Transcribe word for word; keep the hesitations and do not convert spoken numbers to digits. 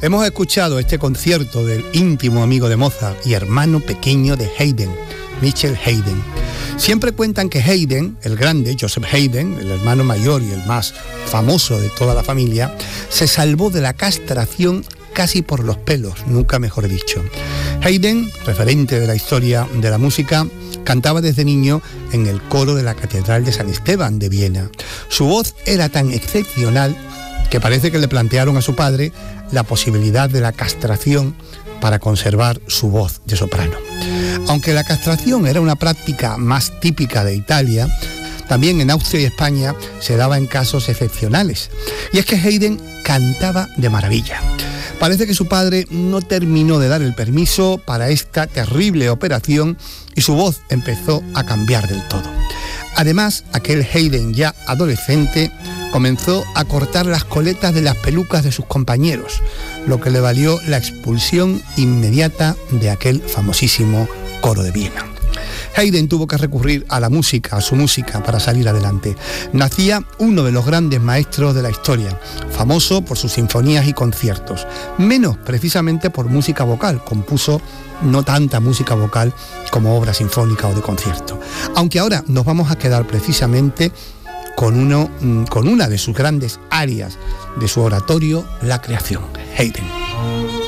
Hemos escuchado este concierto del íntimo amigo de Mozart y hermano pequeño de Haydn, Michael Haydn. Siempre cuentan que Haydn, el grande, Joseph Haydn, el hermano mayor y el más famoso de toda la familia, se salvó de la castración casi por los pelos, nunca mejor dicho. Haydn, referente de la historia de la música, cantaba desde niño en el coro de la Catedral de San Esteban de Viena. Su voz era tan excepcional que parece que le plantearon a su padre la posibilidad de la castración para conservar su voz de soprano. Aunque la castración era una práctica más típica de Italia, también en Austria y España se daba en casos excepcionales. Y es que Haydn cantaba de maravilla. Parece que su padre no terminó de dar el permiso para esta terrible operación y su voz empezó a cambiar del todo. Además, aquel Haydn ya adolescente comenzó a cortar las coletas de las pelucas de sus compañeros, lo que le valió la expulsión inmediata de aquel famosísimo coro de Viena. Haydn tuvo que recurrir a la música, a su música, para salir adelante. Nacía uno de los grandes maestros de la historia, famoso por sus sinfonías y conciertos, menos precisamente por música vocal. Compuso no tanta música vocal como obra sinfónica o de concierto. Aunque ahora nos vamos a quedar precisamente con, uno, con una de sus grandes arias de su oratorio, La Creación, Haydn.